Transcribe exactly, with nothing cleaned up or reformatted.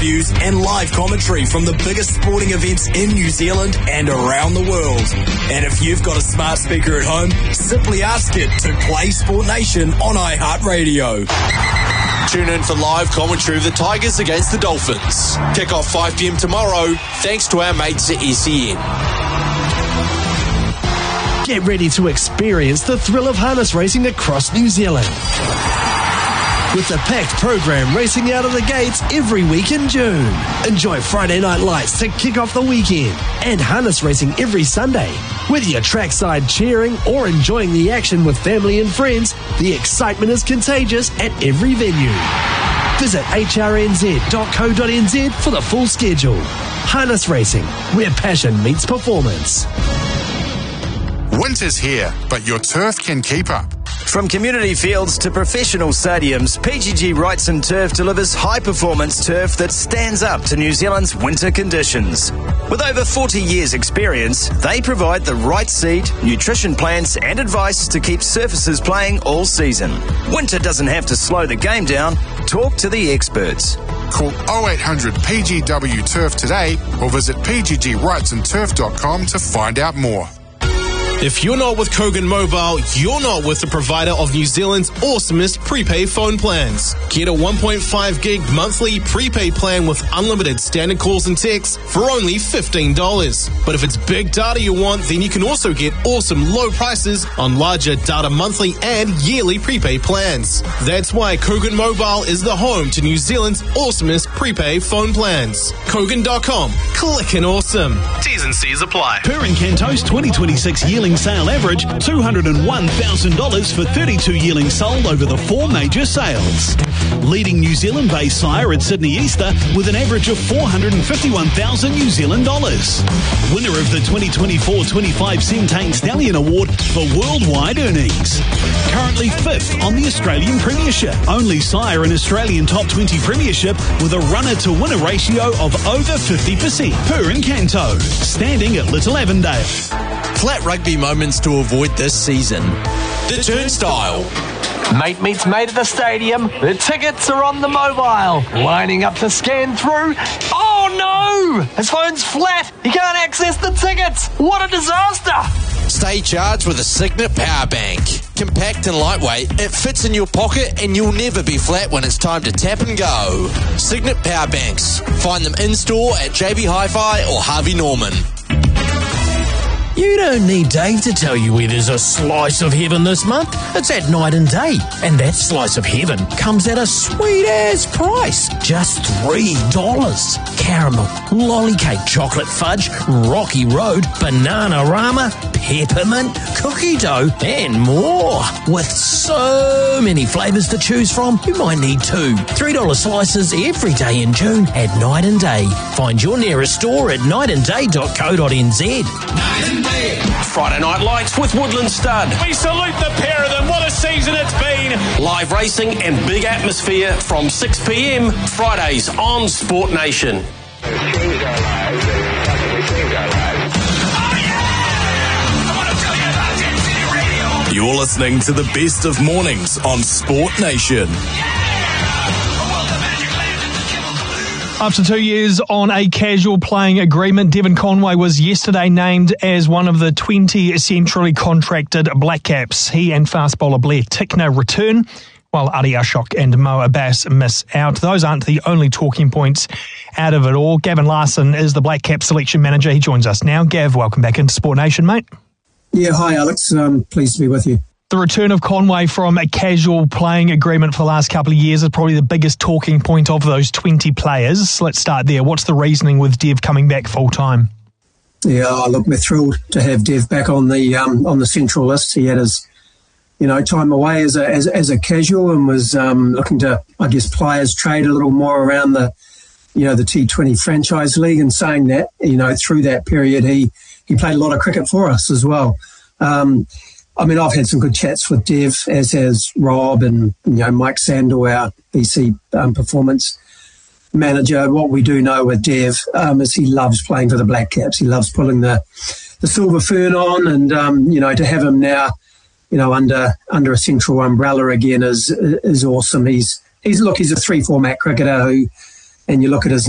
interviews and live commentary from the biggest sporting events in New Zealand and around the world. And if you've got a smart speaker at home, simply ask it to play Sport Nation on iHeartRadio. Tune in for live commentary of the Tigers against the Dolphins. Kick off five p.m. tomorrow, thanks to our mates at S E N. Get ready to experience the thrill of harness racing across New Zealand. With a packed program racing out of the gates every week in June. Enjoy Friday Night Lights to kick off the weekend and harness racing every Sunday. Whether you're trackside cheering or enjoying the action with family and friends, the excitement is contagious at every venue. Visit h r n z dot co dot n z for the full schedule. Harness racing, where passion meets performance. Winter's here, but your turf can keep up. From community fields to professional stadiums, P G G Wrightson Turf delivers high-performance turf that stands up to New Zealand's winter conditions. With over forty years' experience, they provide the right seed, nutrition plans and advice to keep surfaces playing all season. Winter doesn't have to slow the game down. Talk to the experts. Call oh eight hundred P G W Turf today or visit p g g wrightson turf dot com to find out more. If you're not with Kogan Mobile, you're not with the provider of New Zealand's awesomest prepaid phone plans. Get a one point five gig monthly prepaid plan with unlimited standard calls and texts for only fifteen dollars. But if it's big data you want, then you can also get awesome low prices on larger data monthly and yearly prepaid plans. That's why Kogan Mobile is the home to New Zealand's awesomest prepaid phone plans. Kogan dot com. Clickin' awesome. T's and C's apply. Purin Canto's twenty twenty-six yearling sale average, two hundred one thousand dollars for thirty-two yearlings sold over the four major sales. Leading New Zealand-based sire at Sydney Easter with an average of four hundred fifty-one thousand New Zealand dollars. Winner of the twenty twenty-four twenty-five Centane Stallion Award for worldwide earnings. Currently fifth on the Australian Premiership. Only sire in Australian Top twenty Premiership with a runner-to-winner ratio of over fifty percent. Purin Canto, standing at Little Avondale. Flat rugby moments to avoid this season. The Turnstile. Mate meets mate at the stadium. The tickets are on the mobile. Lining up to scan through. Oh no! His phone's flat. He can't access the tickets. What a disaster! Stay charged with a Signet Power Bank. Compact and lightweight, it fits in your pocket and you'll never be flat when it's time to tap and go. Signet Power Banks. Find them in-store at J B Hi-Fi or Harvey Norman. You don't need Dave to tell you where there's a slice of heaven this month. It's at Night and Day. And that slice of heaven comes at a sweet-ass price. Just three dollars. Caramel, lolly cake, chocolate fudge, Rocky Road, Bananarama, peppermint, cookie dough, and more. With so many flavours to choose from, you might need two. three dollar slices every day in June at Night and Day. Find your nearest store at night and day dot co dot n z. Night and Day. Friday Night Lights with Woodland Stud. We salute the pair of them. What a season it's been. Live racing and big atmosphere from six p.m. Fridays on Sport Nation. You're listening to the best of mornings on Sport Nation. After two years on a casual playing agreement, Devon Conway was yesterday named as one of the twenty centrally contracted Black Caps. He and fast bowler Blair Tickner return, while Adi Ashok and Mo Abbas miss out. Those aren't the only talking points out of it all. Gavin Larson is the Black Cap selection manager. He joins us now. Gav, welcome back into Sport Nation, mate. Yeah, hi Alex. Um, pleased to be with you. The return of Conway from a casual playing agreement for the last couple of years is probably the biggest talking point of those twenty players. Let's start there. What's the reasoning with Dev coming back full time? Yeah, oh, look, we're thrilled to have Dev back on the um, on the central list. He had his, you know, time away as a as, as a casual and was um, looking to, I guess, players trade a little more around the, you know, the T twenty franchise league. And saying that, you know, through that period, he he played a lot of cricket for us as well. Um, I mean, I've had some good chats with Dev, as has Rob and, you know, Mike Sandel, our B C um, performance manager. What we do know with Dev um, is he loves playing for the Black Caps. He loves pulling the, the silver fern on, and, um, you know, to have him now, you know, under under a central umbrella again is is awesome. He's, he's look, he's a three format cricketer who, and you look at his